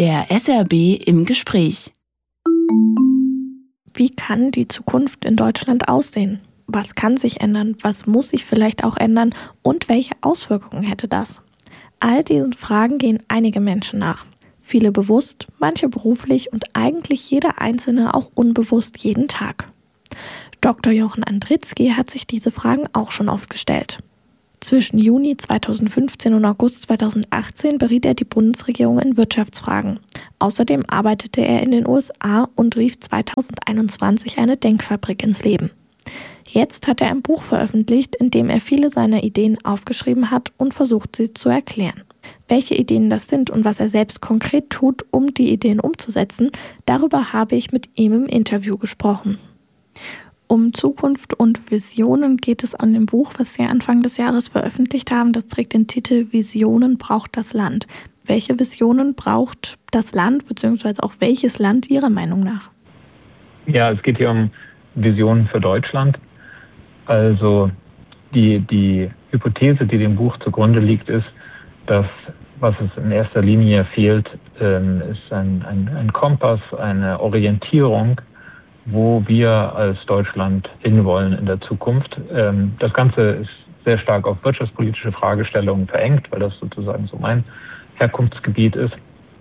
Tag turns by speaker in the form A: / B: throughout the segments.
A: Der SRB im Gespräch.
B: Wie kann die Zukunft in Deutschland aussehen? Was kann sich ändern? Was muss sich vielleicht auch ändern? Und welche Auswirkungen hätte das? All diesen Fragen gehen einige Menschen nach. Viele bewusst, manche beruflich und eigentlich jeder Einzelne auch unbewusst jeden Tag. Dr. Jochen Andritzky hat sich diese Fragen auch schon oft gestellt. Zwischen Juni 2015 und August 2018 beriet er die Bundesregierung in Wirtschaftsfragen. Außerdem arbeitete er in den USA und rief 2021 eine Denkfabrik ins Leben. Jetzt hat er ein Buch veröffentlicht, in dem er viele seiner Ideen aufgeschrieben hat und versucht, sie zu erklären. Welche Ideen das sind und was er selbst konkret tut, um die Ideen umzusetzen, darüber habe ich mit ihm im Interview gesprochen. Um Zukunft und Visionen geht es an dem Buch, was Sie Anfang des Jahres veröffentlicht haben. Das trägt den Titel Visionen braucht das Land. Welche Visionen braucht das Land, beziehungsweise auch welches Land Ihrer Meinung nach?
C: Ja, es geht hier um Visionen für Deutschland. Also die Hypothese, die dem Buch zugrunde liegt, ist, dass was es in erster Linie fehlt, ist ein Kompass, eine Orientierung, wo wir als Deutschland hinwollen in der Zukunft. Das Ganze ist sehr stark auf wirtschaftspolitische Fragestellungen verengt, weil das sozusagen so mein Herkunftsgebiet ist.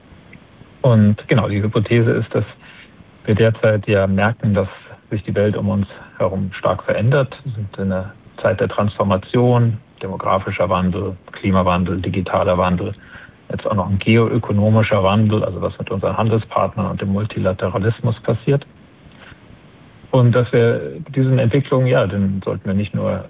C: Und genau, die Hypothese ist, dass wir derzeit ja merken, dass sich die Welt um uns herum stark verändert. Wir sind in einer Zeit der Transformation, demografischer Wandel, Klimawandel, digitaler Wandel, jetzt auch noch ein geoökonomischer Wandel, also was mit unseren Handelspartnern und dem Multilateralismus passiert. Und dass wir diesen Entwicklungen, dann sollten wir nicht nur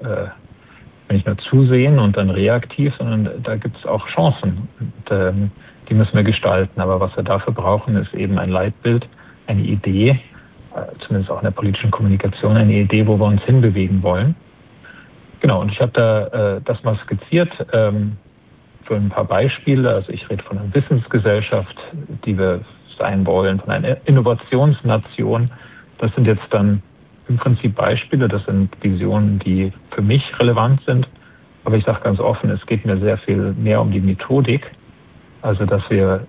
C: zusehen und dann reaktiv, sondern da gibt es auch Chancen. Und, die müssen wir gestalten. Aber was wir dafür brauchen, ist eben ein Leitbild, eine Idee, zumindest auch in der politischen Kommunikation, eine Idee, wo wir uns hinbewegen wollen. Genau, und ich habe da das mal skizziert für ein paar Beispiele. Also ich rede von einer Wissensgesellschaft, die wir sein wollen, von einer Innovationsnation. Das sind jetzt dann im Prinzip Beispiele, das sind Visionen, die für mich relevant sind. Aber ich sage ganz offen, es geht mir sehr viel mehr um die Methodik. Also dass wir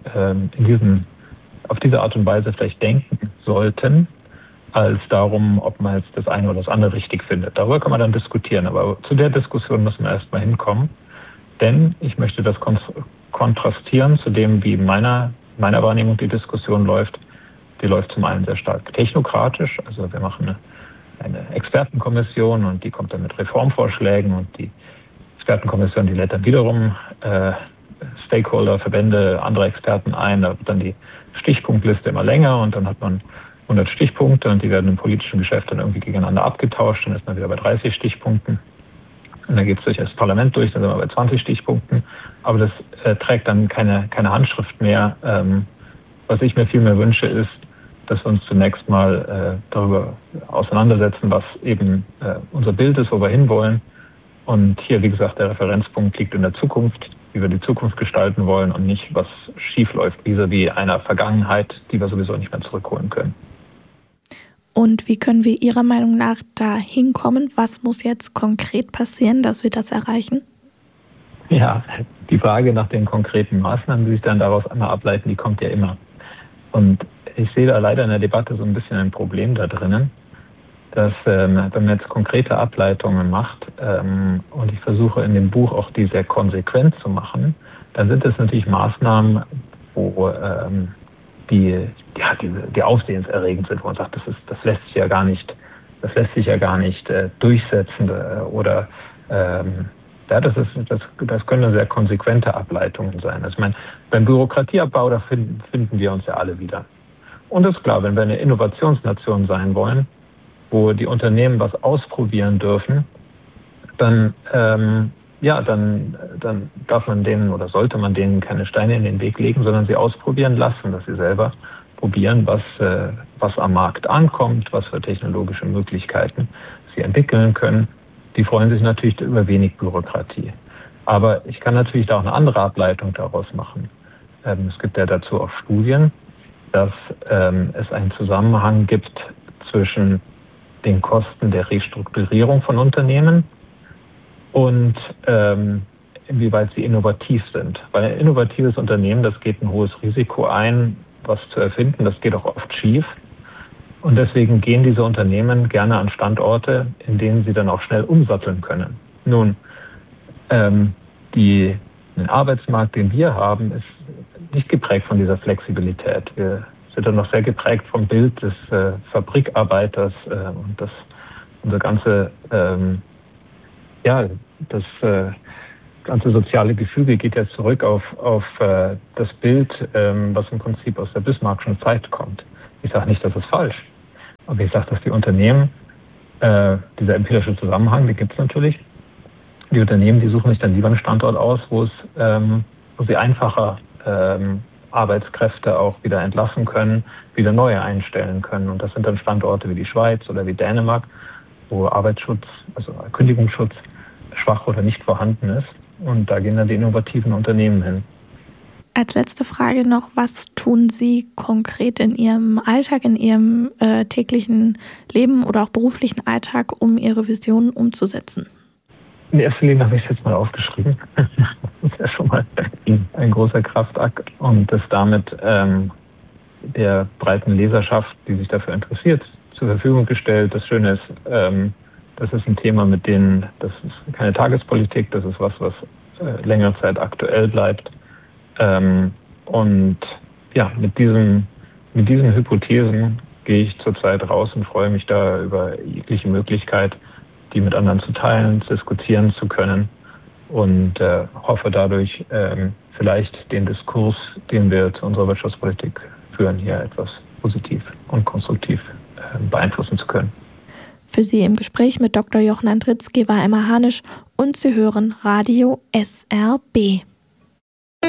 C: auf diese Art und Weise vielleicht denken sollten, als darum, ob man jetzt das eine oder das andere richtig findet. Darüber kann man dann diskutieren. Aber zu der Diskussion müssen wir erstmal hinkommen. Denn ich möchte das kontrastieren zu dem, wie meiner Wahrnehmung die Diskussion läuft. Die läuft zum einen sehr stark technokratisch, also wir machen eine Expertenkommission und die kommt dann mit Reformvorschlägen und die Expertenkommission, die lädt dann wiederum Stakeholder, Verbände, andere Experten ein, da wird dann die Stichpunktliste immer länger und dann hat man 100 Stichpunkte und die werden im politischen Geschäft dann irgendwie gegeneinander abgetauscht, dann ist man wieder bei 30 Stichpunkten und dann geht es durch das Parlament durch, dann sind wir bei 20 Stichpunkten, aber das trägt dann keine Handschrift mehr. Was ich mir viel mehr wünsche, ist, dass wir uns zunächst mal darüber auseinandersetzen, was eben unser Bild ist, wo wir hinwollen. Und hier, wie gesagt, der Referenzpunkt liegt in der Zukunft, wie wir die Zukunft gestalten wollen und nicht, was schief läuft vis-à-vis einer Vergangenheit, die wir sowieso nicht mehr zurückholen können.
B: Und wie können wir Ihrer Meinung nach da hinkommen? Was muss jetzt konkret passieren, dass wir das erreichen?
C: Ja, die Frage nach den konkreten Maßnahmen, die sich dann daraus einmal ableiten, die kommt ja immer. Und ich sehe da leider in der Debatte so ein bisschen ein Problem da drinnen, dass wenn man jetzt konkrete Ableitungen macht und ich versuche in dem Buch auch die sehr konsequent zu machen, dann sind es natürlich Maßnahmen, wo die aufsehenserregend sind, wo man sagt, das lässt sich ja gar nicht durchsetzen oder das können sehr konsequente Ableitungen sein. Also ich meine, beim Bürokratieabbau, da finden wir uns ja alle wieder. Und es ist klar, wenn wir eine Innovationsnation sein wollen, wo die Unternehmen was ausprobieren dürfen, dann darf man denen oder sollte man denen keine Steine in den Weg legen, sondern sie ausprobieren lassen, dass sie selber probieren, was am Markt ankommt, was für technologische Möglichkeiten sie entwickeln können. Die freuen sich natürlich über wenig Bürokratie. Aber ich kann natürlich da auch eine andere Ableitung daraus machen. Es gibt ja dazu auch Studien, dass es einen Zusammenhang gibt zwischen den Kosten der Restrukturierung von Unternehmen und inwieweit sie innovativ sind. Weil ein innovatives Unternehmen, das geht ein hohes Risiko ein, was zu erfinden, das geht auch oft schief. Und deswegen gehen diese Unternehmen gerne an Standorte, in denen sie dann auch schnell umsatteln können. Nun, den Arbeitsmarkt, den wir haben, ist nicht geprägt von dieser Flexibilität. Wir sind dann noch sehr geprägt vom Bild des Fabrikarbeiters und unser ganze das ganze soziale Gefüge geht ja zurück auf das Bild, was im Prinzip aus der Bismarckschen Zeit kommt. Ich sage nicht, das ist falsch, aber ich sage, dass die Unternehmen, dieser empirische Zusammenhang, den gibt es natürlich, die Unternehmen, die suchen sich dann lieber einen Standort aus, wo sie einfacher Arbeitskräfte auch wieder entlassen können, wieder neue einstellen können. Und das sind dann Standorte wie die Schweiz oder wie Dänemark, wo Arbeitsschutz, also Kündigungsschutz, schwach oder nicht vorhanden ist. Und da gehen dann die innovativen Unternehmen hin.
B: Als letzte Frage noch, was tun Sie konkret in Ihrem Alltag, in Ihrem täglichen Leben oder auch beruflichen Alltag, um Ihre Visionen umzusetzen?
C: In erster Linie habe ich es jetzt mal aufgeschrieben. Das ist ja schon mal ein großer Kraftakt und das damit der breiten Leserschaft, die sich dafür interessiert, zur Verfügung gestellt. Das Schöne ist, das ist ein Thema, das ist keine Tagespolitik, das ist was längere Zeit aktuell bleibt. Und ja, mit diesen Hypothesen gehe ich zurzeit raus und freue mich da über jegliche Möglichkeit, die mit anderen zu teilen, zu diskutieren zu können und hoffe dadurch vielleicht den Diskurs, den wir zu unserer Wirtschaftspolitik führen, hier etwas positiv und konstruktiv beeinflussen zu können.
B: Für Sie im Gespräch mit Dr. Jochen Andritzky war Emma Hanisch und Sie hören Radio SRB.